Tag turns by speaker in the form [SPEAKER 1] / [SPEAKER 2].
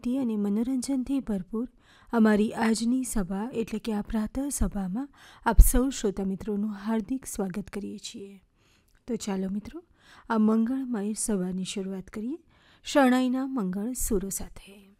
[SPEAKER 1] માહિતી અને મનોરંજનથી ભરપૂર અમારી આજની સભા એટલે કે આ પ્રાતઃ સભામાં આપ સૌ શ્રોતા મિત્રોનું હાર્દિક સ્વાગત કરીએ છીએ. તો ચાલો મિત્રો, આ મંગળમય સભાની શરૂઆત કરીએ શરણાઈના મંગળ સૂરો સાથે.